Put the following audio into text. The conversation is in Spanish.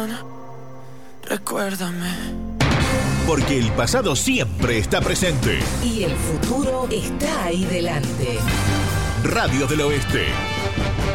corazón, recuérdame. Porque el pasado siempre está presente. Y el futuro está ahí delante. Radio del Oeste.